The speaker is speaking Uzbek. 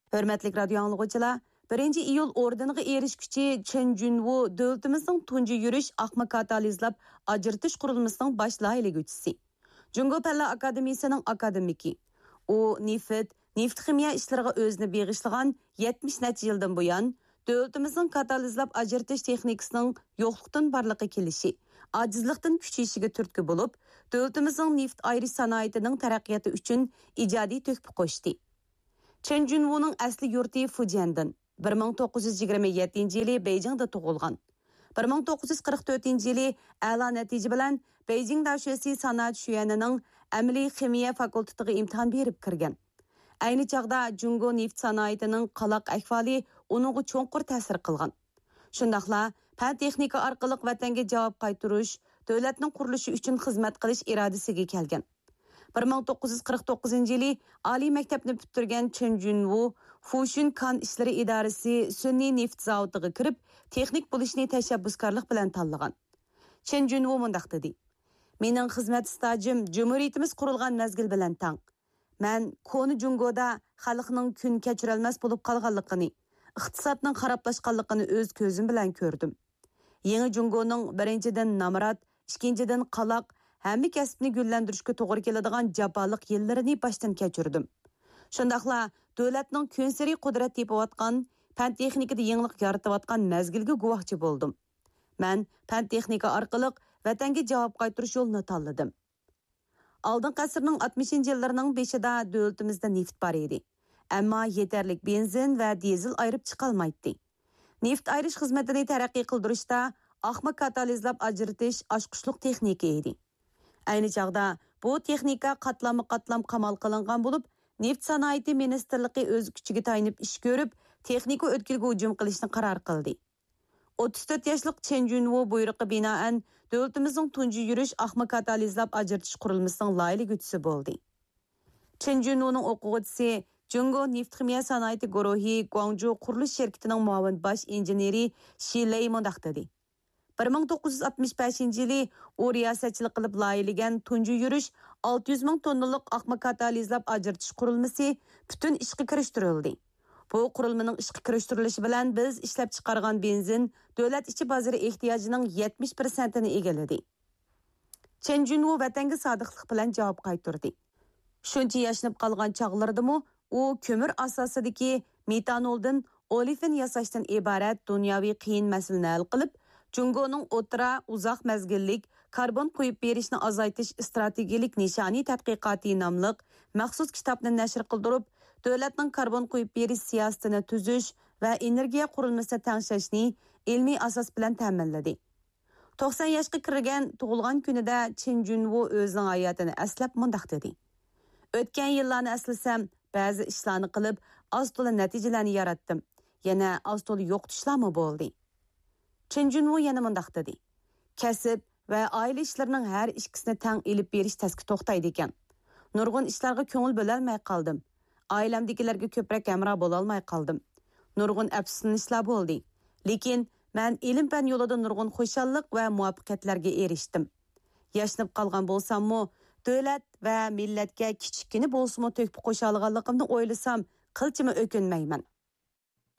Hörmətli radio anlıqçılar, 1 iyul ordeniga erişkiçi Chen Junwo dövlətimizin tuncu yürüş aqma katalizlab ajırtış qurulmasının baş layihəçisi. Jungo Palla Akademiyasının akademiki. O neft ximiya işlərinə özünü bağışlagan 70 neçə yıldan buyan dövlətimizin katalizlab ajırtış texnikasının yoxluqdan barlıqı kelişi, acizlikdən küçəyişigə türtkü bolup, dövlətimizin neft ayrış sanayiятының taraqqiyatı üçün ijadi töhfə qoşdu. Chen Junwo'nun asli yurti Fujian'dan 1927 yılı Beijing'da tug'ilgan. 1944 yılı a'lo natija bilan Beijing Daşösi Sanat Şuyanining amaliy ximiya fakultetiga imtihon berib kirgan. Ayni chaqda Jungo neft sanoatining qalaq ahvoli uningga cho'nqur ta'sir qilgan. Shundaqla fan texnika orqali vatanga javob qaytarish, davlatning qurilishi uchun xizmat qilish irodasiga kelgan. 1949 yılı Ali Mektebini bitirgen Chen Junwo, Fushun Kan İşleri İdaresi Sunni Neft Zavodiga kirib, texnik bo'lishni tashabbuskorlik bilan tanlagan. Chen Junwo mundaq dedi: "Mening xizmat stajim Cumhuriyetimiz qurilgan mezgil bilan tang. Men Koni Jungoda xalqning kun kechirolmas bo'lib qolganligini, iqtisodning xarablashganligini o'z ko'zim bilan ko'rdim. Yangi Jungoning birinchidan namrat, ikkinchidan qalaq hamma kasbni gullantirishga to'g'ri keladigan jaboliq yillarini boshdan kechirdim. Shundaqla davlatning kunsari qudrat tepayotgan, fan texnikada yangilik yaratayotgan mezgilga guvohchi bo'ldim. Men fan texnika orqali vatanga javob qaytarish yo'lini tanladim. Oldingi asrning 60-yillarining beshida davlatimizda neft bor edi. Ammo yetarlik benzin va dizel ayirib chiqolmaydi. Neft ayirish xizmatini taraqqiy qildirishda aqma katalizlab ajratish oshqushliq texnika edi. Ayni chaqda bu texnika qatlam qamal qilingan bo'lib, neft sanoati ministerligi o'z kuchiga tayinib ish ko'rib, texnika o'tkilga hujum qilishni qaror qildi. 34 yoshli Chen Junwo buyruqi binoan davlatimizning tunji yurish aqma katalizlab ajratish qurilmasining layihachisi bo'ldi. Chen Junwoning o'quvchisi Jungo neft ximiya sanoati guruhi Guangzhou qurilish shirkatining muavin bosh injeneri Shi Lei mundaq dedi: 1965 yılı o riyasatçılık qilib layihalagan tunji yurish 600 ming tonnalik aqma katalizlab ajratish qurilmasi bütün ishga kirishtirildi. Bu qurilmaning ishga kirishtirilishi bilan biz ishlab chiqargan benzin davlat ichi bozori ehtiyojining 70%ni egalladi. Chen Junwo vatanga sodiqlik bilan javob qaytardi. Shuncha yashnab qolgan chaqlardimi u ko'mir asosidagi metanoldan olefin yasashdan iborat dunyoviy qiyin masalani hal qilib, Jungoning o'tira uzoq mezgillik karbon qo'yib berishni azaytish strategik nishoniy tadqiqoti nomli maxsus kitobni nashr qildirib, davlatning karbon qo'yib berish siyosatini tuzish va energiya qurilmasini tangshashni ilmiy asos bilan ta'minladi. 90 yoshga kirgan tug'ilgan kunida Chen Junwo o'zining hayotini aslab mundaq dedi: "O'tgan yillarni aslasam, ba'zi ishlarni qilib, oz-to'la natijalarni yaratdim. Yana oz-to'la yo'qotishlarmi bo'ldi." Chen Junwo yana mundaq dedi: "Kasb va oila ishlarining har ikkisini tang elib berish tasga to'xtaydi ekan. Nurg'un ishlarga ko'ngil bo'lolmay qoldim. Oilamdagilarga ko'proq hamroh bo'la olmay qoldim. Nurg'un afsuslanishlar bo'ldi. Lekin men ilm-fan yo'lida nurg'un xushallik va muvaffaqiyatlarga erishdim. Yashnab qolgan bo'lsam-mu, davlat va millatga kichikini bo'lsa-mu to'hfa qo'sha olganligimni o'ylasam, qilchimi o'kinmayman."